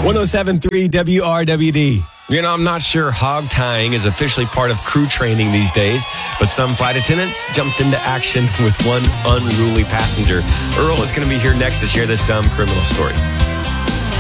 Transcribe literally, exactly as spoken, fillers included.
one oh seven point three W R W D. You know, I'm not sure hog tying is officially part of crew training these days, but some flight attendants jumped into action with one unruly passenger. Earl is going to be here next to share this dumb criminal story.